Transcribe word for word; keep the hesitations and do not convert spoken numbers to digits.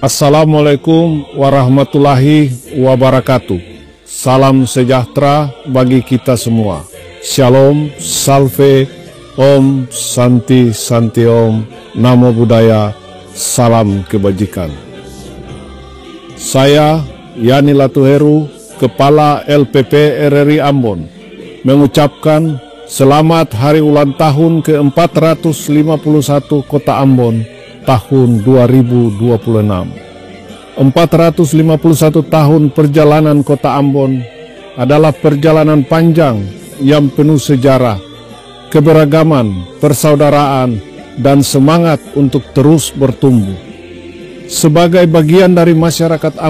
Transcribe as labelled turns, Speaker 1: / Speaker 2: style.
Speaker 1: Assalamualaikum warahmatullahi wabarakatuh. Salam sejahtera bagi kita semua. Shalom, salve, om, santi, santi om, namo buddhaya, salam kebajikan. Saya Yani Latuheru, Kepala L P P R R I Ambon, mengucapkan selamat hari ulang tahun ke empat ratus lima puluh satu Kota Ambon tahun dua ribu dua puluh enam. empat ratus lima puluh satu tahun perjalanan Kota Ambon adalah perjalanan panjang yang penuh sejarah, keberagaman, persaudaraan, dan semangat untuk terus bertumbuh. Sebagai bagian dari masyarakat Ambon,